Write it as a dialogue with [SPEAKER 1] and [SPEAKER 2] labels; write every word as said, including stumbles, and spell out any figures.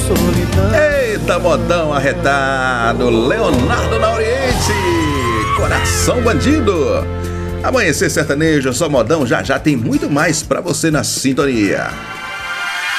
[SPEAKER 1] solidão.
[SPEAKER 2] Eita, modão arretado, Leonardo na Oriente, Coração Bandido. Amanhecer Sertanejo, só modão, já já tem muito mais pra você na sintonia.